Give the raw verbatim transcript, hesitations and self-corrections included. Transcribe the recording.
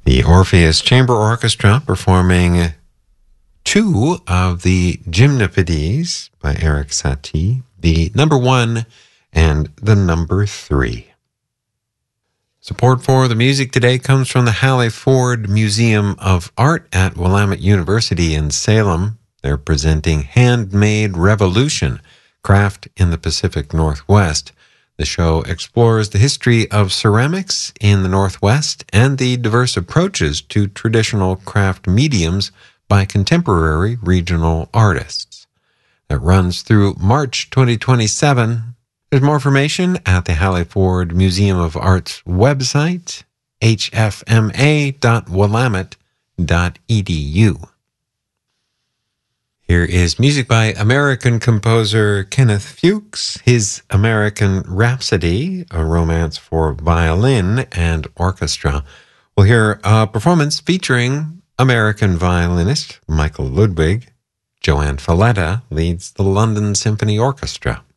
The Orpheus Chamber Orchestra performing two of the Gymnopédies by Erik Satie, the number one and the number three. Support for the music today comes from the Hallie Ford Museum of Art at Willamette University in Salem. They're presenting Handmade Revolution, Craft in the Pacific Northwest. The show explores the history of ceramics in the Northwest and the diverse approaches to traditional craft mediums by contemporary regional artists. It runs through March twenty twenty-seven. There's more information at the Hallie Ford Museum of Art's website, h f m a dot willamette dot e d u. Here is music by American composer Kenneth Fuchs, his American Rhapsody, a romance for violin and orchestra. We'll hear a performance featuring American violinist Michael Ludwig. Joanne Falletta leads the London Symphony Orchestra.